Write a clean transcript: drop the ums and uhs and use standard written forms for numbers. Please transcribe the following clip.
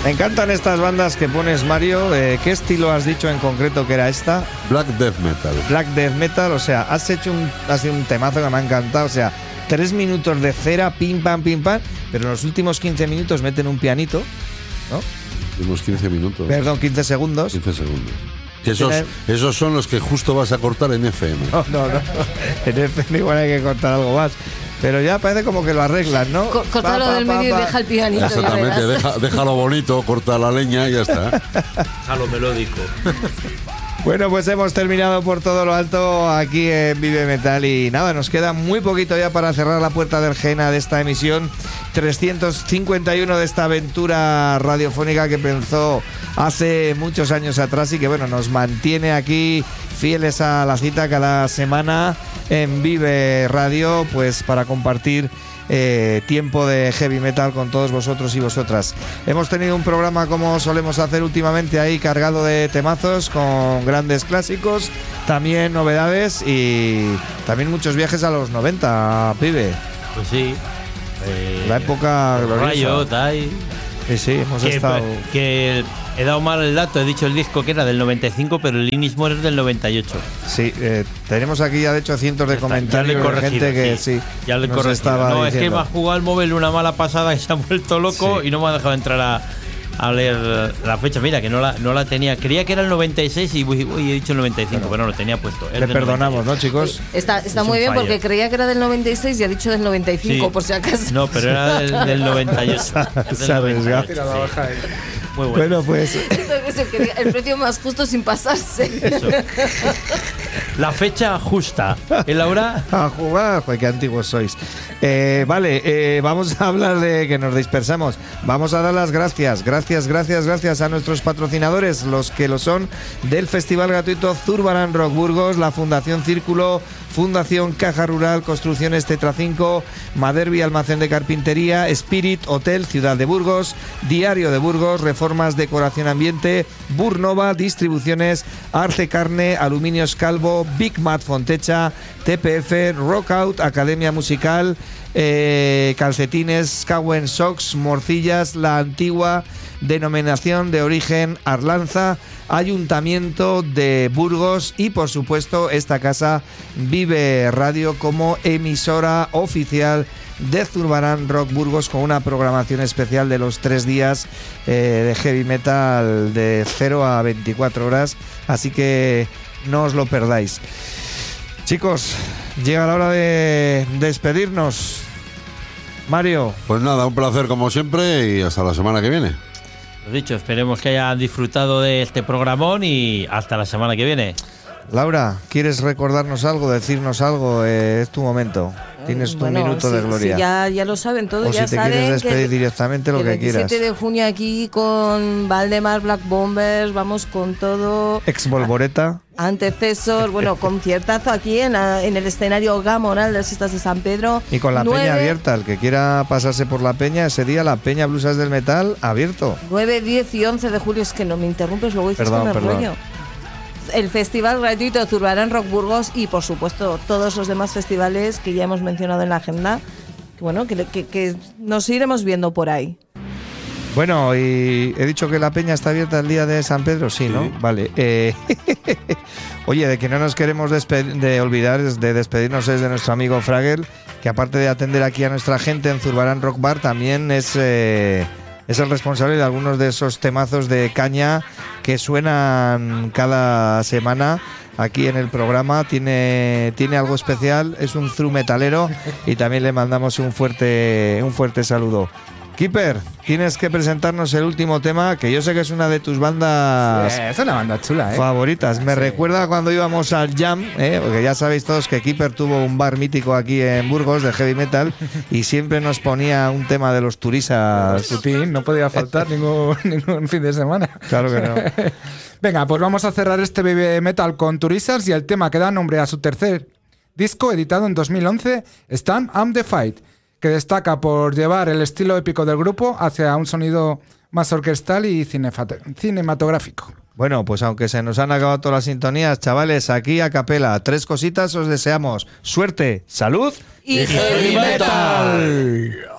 Me encantan estas bandas que pones, Mario. ¿Qué estilo has dicho en concreto que era esta? Black Death Metal. Black Death Metal, o sea, has hecho un temazo que me ha encantado, o sea, 3 minutos de cera, pim pam, pero en los últimos 15 minutos meten un pianito, ¿no? Unos 15 minutos. Perdón, 15 segundos. 15 segundos. Esos son los que justo vas a cortar en FM. No. En FM igual hay que cortar algo más. Pero ya parece como que lo arreglan, ¿no? Córtalo del medio y deja el pianito. Exactamente, déjalo bonito, corta la leña y ya está. Déjalo melódico. Bueno, pues hemos terminado por todo lo alto aquí en Vive Metal y nada, nos queda muy poquito ya para cerrar la puerta del Jena de esta emisión 351 de esta aventura radiofónica que empezó hace muchos años atrás y que bueno, nos mantiene aquí fieles a la cita cada semana en Vive Radio, pues para compartir tiempo de heavy metal con todos vosotros y vosotras. Hemos tenido un programa como solemos hacer últimamente ahí cargado de temazos con grandes clásicos, también novedades y también muchos viajes a los 90, pibe. Pues sí. La época gloriosa. Riot, ahí. Sí, hemos estado... Que he dado mal el dato, he dicho el disco que era del 95, pero el Inismore es del 98. Sí, tenemos aquí ya de hecho cientos de comentarios de gente que sí, ya le corregido. No, es que me ha jugado el móvil una mala pasada y se ha vuelto loco y no me ha dejado entrar a leer la fecha. Mira, que no la tenía. Creía que era el 96 y he dicho el 95, pero no lo tenía puesto. Le perdonamos, 98. ¿No, chicos? Está muy bien porque creía que era del 96 y ha dicho del 95, por si acaso. No, pero era del 98. Muy bueno, pues el precio más justo sin pasarse. Eso. La fecha justa. ¿Y Laura? A jugar, joder, qué antiguos sois. Vale, vamos a hablar de que nos dispersamos. Vamos a dar las gracias a nuestros patrocinadores, los que lo son del Festival Gratuito Zurbarán Rock Burgos, la Fundación Círculo, Fundación Caja Rural, Construcciones Tetra 5, Maderbi Almacén de Carpintería, Spirit Hotel Ciudad de Burgos, Diario de Burgos, Reformas Decoración Ambiente, Burnova Distribuciones, Arce Carne, Aluminios Calvo, Big Mat Fontecha, TPF, Rockout, Academia Musical, Calcetines, Cowen Socks, Morcillas, La Antigua, Denominación de Origen Arlanza, Ayuntamiento de Burgos y por supuesto esta casa Vive Radio como emisora oficial de Zurbarán Rock Burgos con una programación especial de los 3 días de heavy metal de 0 a 24 horas, así que no os lo perdáis. Chicos, llega la hora de despedirnos. Mario. Pues nada, un placer como siempre y hasta la semana que viene. Lo dicho, esperemos que hayan disfrutado de este programón y hasta la semana que viene. Laura, ¿quieres recordarnos algo, decirnos algo? Es tu momento. Tienes tu minuto de gloria. Sí, ya lo saben todos. O ya si te saben quieres despedir directamente, lo que quieras. El 27 de junio aquí con Valdemar, Black Bombers, vamos con todo. Ex Volvoreta. Antecesor, bueno, conciertazo aquí en el escenario Gamonal de las Fiestas de San Pedro. Y con la peña abierta, el que quiera pasarse por la peña, ese día la peña Blusas del Metal abierto. 9, 10 y 11 de julio, es que no me interrumpes, luego dices que me rollo. El Festival Gratuito Zurbarán Rock Burgos y por supuesto todos los demás festivales que ya hemos mencionado en la agenda, bueno, que nos iremos viendo por ahí. Bueno, y he dicho que la peña está abierta el día de San Pedro, sí, ¿no? Vale. Oye, de que no nos queremos olvidar de despedirnos es de nuestro amigo Fragel, que aparte de atender aquí a nuestra gente en Zurbarán Rock Bar, también es el responsable de algunos de esos temazos de caña que suenan cada semana aquí en el programa. Tiene algo especial, es un thru metalero y también le mandamos un fuerte saludo. Keeper, tienes que presentarnos el último tema, que yo sé que es una de tus bandas es una banda chula, favoritas. Me recuerda cuando íbamos al Jam, porque ya sabéis todos que Keeper tuvo un bar mítico aquí en Burgos de heavy metal y siempre nos ponía un tema de los turisas. Putin, no podía faltar ningún fin de semana. Claro que no. Venga, pues vamos a cerrar este Baby Metal con Turisas y el tema que da nombre a su tercer disco, editado en 2011, Stand and the Fight, que destaca por llevar el estilo épico del grupo hacia un sonido más orquestal y cinematográfico. Bueno, pues aunque se nos han acabado todas las sintonías, chavales, aquí a capela, 3 cositas os deseamos. Suerte, salud y heavy metal.